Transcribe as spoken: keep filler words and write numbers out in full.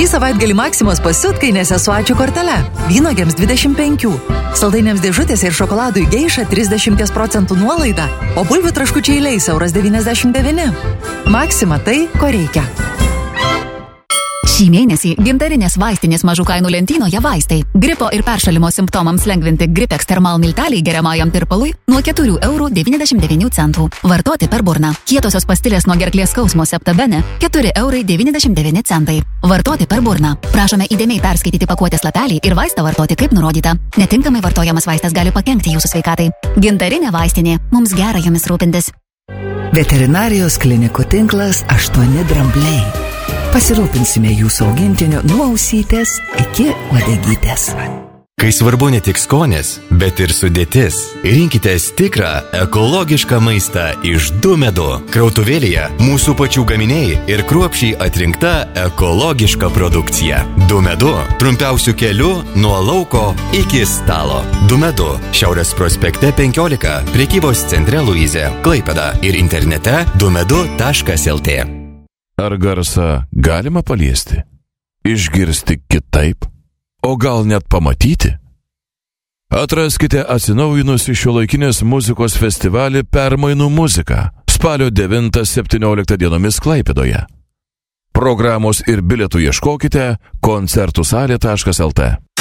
Šį savaitgalį Maksimos pasiutkainėse su ačiū kortele. Vynuogėms dvidešimt penki, saldainiams dėžutėse ir šokoladui Geiša trisdešimt procentų nuolaida, o bulvių traškučiai Leis euras devyniasdešimt devyni. Maksima tai, ko reikia. Šį mėnesį gintarinės vaistinės mažų kainų lentynoje vaistai. Gripo ir peršalimo simptomams lengvinti Gripex Thermal milteliai geriamajam tirpalui nuo keturių eurų devyniasdešimt devynių centų. Vartoti per burną. Kietosios pastilės nuo gerklės skausmo Septabene keturi eurai devyniasdešimt devyni centai. Vartoti per burną. Prašome įdėmiai perskaityti pakuotės lapelį ir vaistą vartoti kaip nurodyta. Netinkamai vartojamas vaistas gali pakenkti jūsų sveikatai. Gintarinė vaistinė. Mums gera jomis rūpintis. Veterinarijos klinikų tinklas aštuoni drambliai. Pasirūpinsime jūsų augintiniu nuo ausytės iki uodegytės. Kai svarbu ne tik skonis, bet ir sudėtis, rinkitės tikrą ekologišką maistą iš Dumedu. Krautuvėlėje mūsų pačių gaminiai ir kruopščiai atrinkta ekologiška produkcija. Dumedu – trumpiausių kelių nuo lauko iki stalo. Dumedu – Šiaurės prospekte penkiolika, prekybos centre Luizė, Klaipėda ir internete dumedu taškas lt. Ar garsą galima paliesti? Išgirsti kitaip? O gal net pamatyti? Atraskite atsinaujinusi šiuolaikinės muzikos festivalį Permainų muzika spalio devintą septynioliktą dienomis Klaipėdoje. Programos ir bilietų ieškokite koncertų salė taškas lt.